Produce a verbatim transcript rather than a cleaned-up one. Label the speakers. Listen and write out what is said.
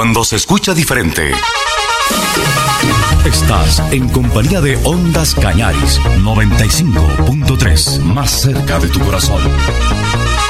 Speaker 1: cuando se escucha diferente.
Speaker 2: Estás en compañía de Ondas Cañaris noventa y cinco punto tres, más cerca de tu corazón.